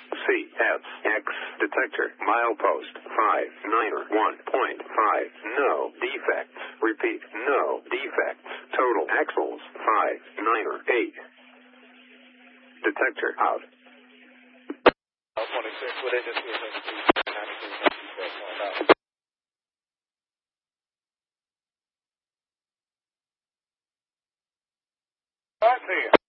CFX detector milepost 591.5. No defects. Repeat, no defects. Total axles 598. Detector out. 26 within the 293. I see.